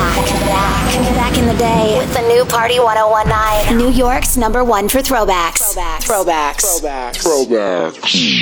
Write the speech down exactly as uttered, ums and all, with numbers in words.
Back in the day with the new Party one oh one nine. New York's number one for throwbacks. Throwbacks. Throwbacks. Throwbacks. Throwbacks.